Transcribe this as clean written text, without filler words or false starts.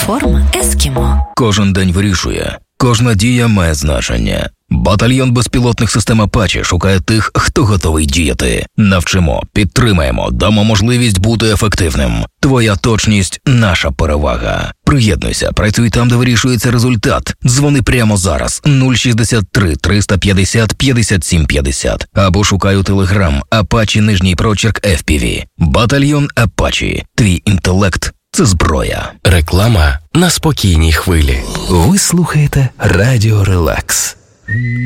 Уніформа Ескімо. Кожен день вирішує. Кожна дія має значення. Батальйон безпілотних систем Апачі шукає тих, хто готовий діяти. Навчимо, підтримаємо, дамо можливість бути ефективним. Твоя точність – наша перевага. Приєднуйся, працюй там, де вирішується результат. Дзвони прямо зараз 063 350 57 50 або шукай у Телеграм Апачі _FPV. Батальйон Апачі. Твій інтелект – це зброя. Реклама на спокійній хвилі. Ви слухаєте Радіо Релакс.